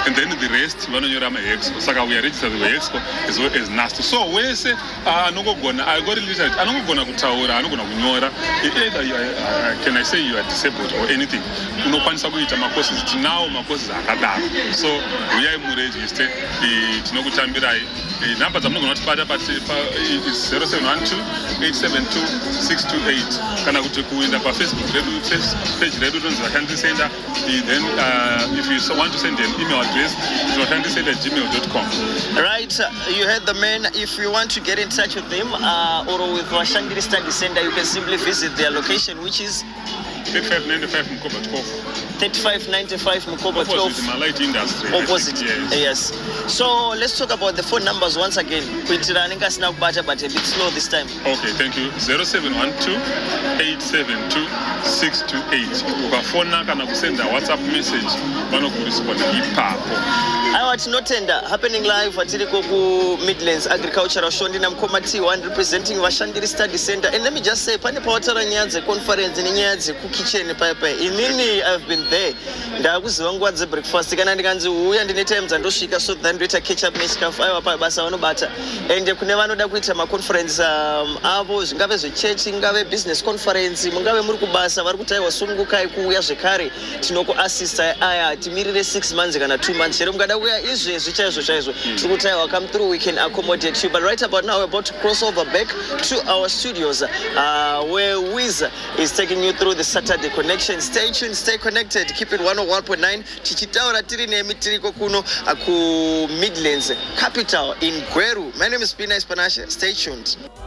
and then the rest vanonyora maexpo. Saka we are registered with expo as well as NAST. So wese anongogona algorithm anongogona kutaura anogona kunyora either can I say you are disabled or anything. Unokwanisa kuita macourses tinawo macourses akadaro. So uyai muregister tinokutambirai number dzamunogona kutibata but is 0712-872-628 kana kuti kuenda paFacebook page redu tonzi vakandisenda. Then if you want to send an email address it's vakandisenda@gmail.com. Right, you heard the man. If you want to get in touch with them or with Vashandiri Study Center, you can simply visit their location, which is 3595 Mkoba 12. 3595 Mkoba 12. Opposite Malite Industry. Opposite. Yes. So let's talk about the phone numbers once again. But a bit slow this time. Okay, thank you. 0712-872-628. Phone kana kusenda WhatsApp message vanokurespond ipapo. I no tender happening live at Tirikoku Midlands Agricultural Show ndina Mkoma T1 representing Vashandiri Study Center. And let me just say, pane pawatara nyanze conference ni nyanze ku kitchen papa. Inini I've been there. Ndakuziva nguva dze breakfast kana ndikanzi uya ndine time dzandosvika so then ndoita catch up nechikafu aiwa pa basa vanobata. And kune vanoda kuita ma conference avo zvingave zvechechi ngave business conference mungave muri kubasa vari kuti aiwa sungukai kuuya zvekare tinoku assist aya timirire 6 months kana 2 months chero mungada kuya izvezvi chaizvo tiri kuti aiwa come through we can accommodate you. But right about now we're about to cross over back to our studios where Wiz is taking you through the Saturday connection. Stay tuned, stay connected, keep it 101.9 tichitaura tiri nemi tiriko kuno ku Midlands capital in Gweru. My name is Pina Ispanashe. Stay tuned.